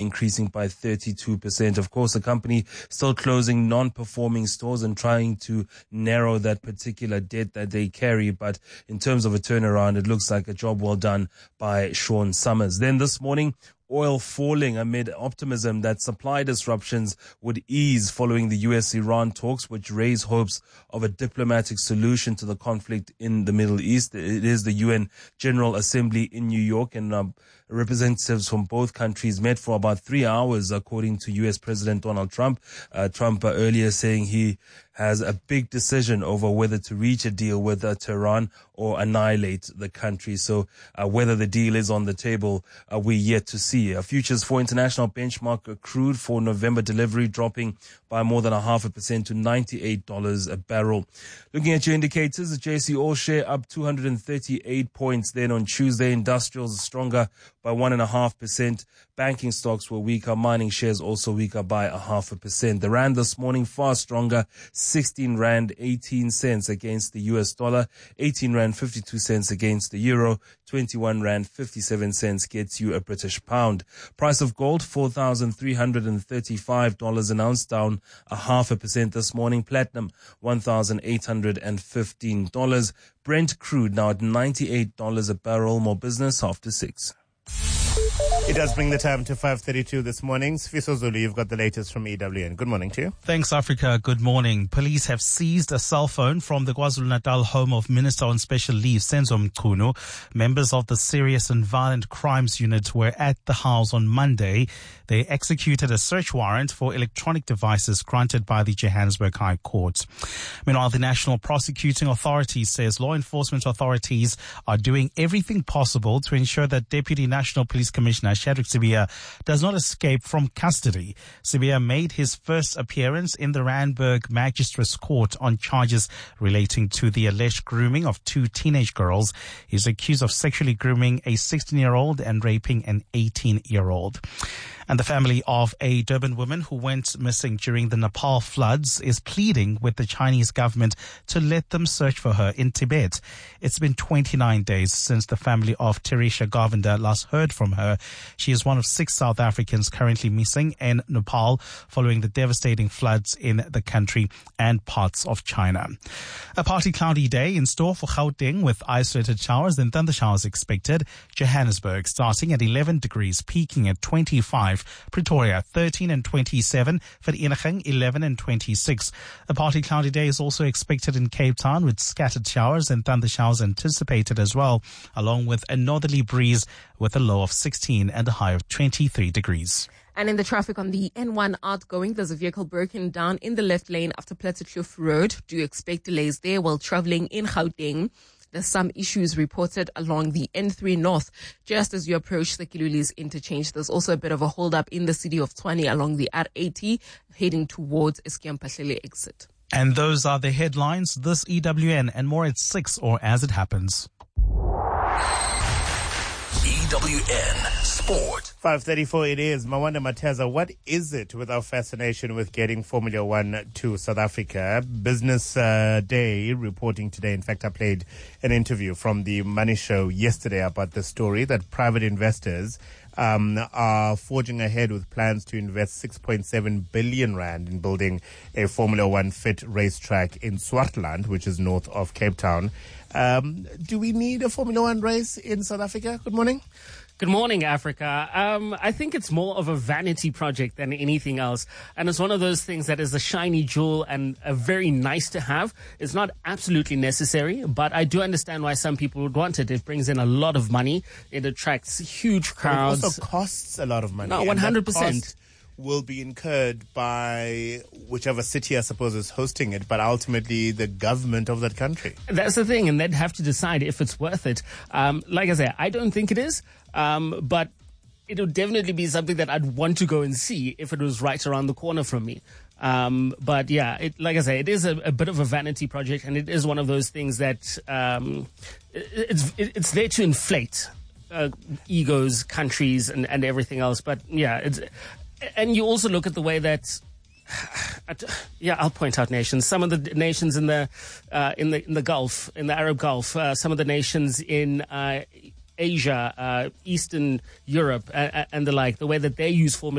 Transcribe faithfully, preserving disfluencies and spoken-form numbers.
increasing by thirty-two percent. Of course, the company still closing non-performing stores and trying to narrow that particular debt that they carry. But in terms of a turnaround, it looks like a job well done by Sean Summers. Then this morning, oil falling amid optimism that supply disruptions would ease following the U S Iran talks, which raise hopes of a diplomatic solution to the conflict in the Middle East. It is the U N General Assembly in New York, and um, representatives from both countries met for about three hours, according to U S President Donald Trump. Uh, Trump uh, earlier saying he has a big decision over whether to reach a deal with uh, Tehran or annihilate the country. So uh, whether the deal is on the table, uh, we're yet to see. Uh, futures for international benchmark crude for November delivery dropping by more than a half a percent to ninety-eight dollars a barrel. Looking at your indicators, the J S E All share up two hundred thirty-eight points. Then on Tuesday, industrials stronger by one and a half percent. Banking stocks were weaker. Mining shares also weaker by a half a percent. The rand this morning far stronger, sixteen rand eighteen cents against the U S dollar, eighteen rand fifty-two cents against the euro, twenty-one rand fifty-seven cents gets you a British pound. Price of gold, four thousand three hundred thirty-five dollars an ounce, down a half a percent this morning. Platinum, one thousand eight hundred fifteen dollars. Brent crude now at ninety-eight dollars a barrel. More business after six. It does bring the time to five thirty-two this morning. Sfiso Zulu, you've got the latest from E W N. Good morning to you. Thanks, Africa. Good morning. Police have seized a cell phone from the KwaZulu-Natal home of Minister on Special Leave, Senzo Mchunu. Members of the Serious and Violent Crimes Unit were at the house on Monday. They executed a search warrant for electronic devices granted by the Johannesburg High Court. Meanwhile, the National Prosecuting Authority says law enforcement authorities are doing everything possible to ensure that Deputy National Police Commissioner Shadrack Sibiya does not escape from custody. Sibiya made his first appearance in the Randburg Magistrates Court on charges relating to the alleged grooming of two teenage girls. He's accused of sexually grooming a sixteen-year-old and raping an eighteen-year-old. And the family of a Durban woman who went missing during the Nepal floods is pleading with the Chinese government to let them search for her in Tibet. It's been twenty-nine days since the family of Teresha Govinda last heard from her. She is one of six South Africans currently missing in Nepal following the devastating floods in the country and parts of China. A partly cloudy day in store for Gauteng with isolated showers and thunder showers expected. Johannesburg starting at eleven degrees, peaking at twenty-five. Pretoria thirteen and twenty-seven, Vereeniging eleven and twenty-six. A partly cloudy day is also expected in Cape Town with scattered showers and thunder showers anticipated as well, along with a northerly breeze with a low of sixteen and a high of twenty-three degrees. And in the traffic on the N one outgoing, there's a vehicle broken down in the left lane after Plattekloof Road. Do you expect delays there while traveling in Gauteng? There's some issues reported along the N three North just as you approach the Kilulis interchange. There's also a bit of a hold-up in the city of Tshwane along the R eighty heading towards Eskom-Pahlele exit. And those are the headlines. This E W N and more at six or as it happens. E W N Sport. five thirty-four it is. Mawanda Mateza, what is it with our fascination with getting Formula One to South Africa? Business uh, Day reporting today. In fact, I played an interview from the Money Show yesterday about the story that private investors um, are forging ahead with plans to invest six point seven billion rand in building a Formula One fit racetrack in Swartland, which is north of Cape Town. Um, do we need a Formula One race in South Africa? Good morning. Good morning, Africa. Um, I think it's more of a vanity project than anything else. And it's one of those things that is a shiny jewel and a very nice to have. It's not absolutely necessary, but I do understand why some people would want it. It brings in a lot of money. It attracts huge crowds. It also costs a lot of money. No, one hundred percent. Will be incurred by whichever city, I suppose, is hosting it, but ultimately the government of that country. That's the thing, and they'd have to decide if it's worth it. Um, like I say, I don't think it is, um, but it would definitely be something that I'd want to go and see if it was right around the corner from me. Um, but yeah, it, like I say, it is a, a bit of a vanity project, and it is one of those things that um, it, it's it, it's there to inflate uh, egos, countries, and, and everything else. But yeah, it's. And you also look at the way that, yeah, I'll point out nations. Some of the nations in the uh, in the in the Gulf, in the Arab Gulf, uh, some of the nations in uh, Asia, uh, Eastern Europe, uh, and the like. The way that they use Formula